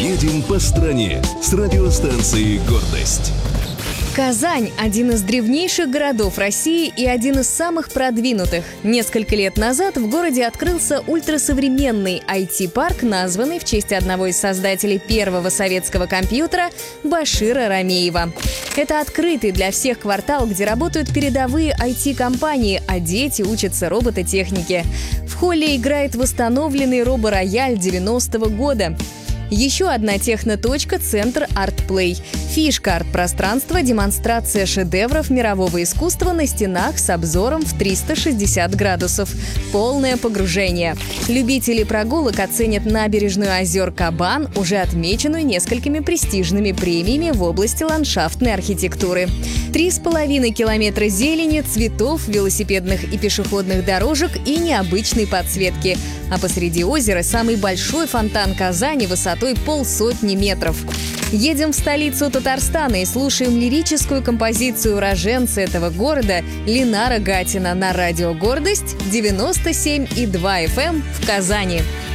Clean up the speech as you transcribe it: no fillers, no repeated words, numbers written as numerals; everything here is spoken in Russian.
Едем по стране с радиостанцией «Гордость». Казань – один из древнейших городов России и один из самых продвинутых. Несколько лет назад в городе открылся ультрасовременный IT-парк, названный в честь одного из создателей первого советского компьютера Башира Рамеева. Это открытый для всех квартал, где работают передовые IT-компании, а дети учатся робототехнике. В холле играет восстановленный роборояль 90-го года. Еще одна техноточка – центр ArtPlay. Фишка арт-пространства – демонстрация шедевров мирового искусства на стенах с обзором в 360 градусов. Полное погружение. Любители прогулок оценят набережную озер Кабан, уже отмеченную несколькими престижными премиями в области ландшафтной архитектуры. 3,5 километра зелени, цветов, велосипедных и пешеходных дорожек и необычной подсветки. А посреди озера самый большой фонтан Казани высотой 150 метров. Едем в столицу Татарстана и слушаем лирическую композицию уроженца этого города Ленара Гатина на радио «Гордость» 97,2 FM в Казани.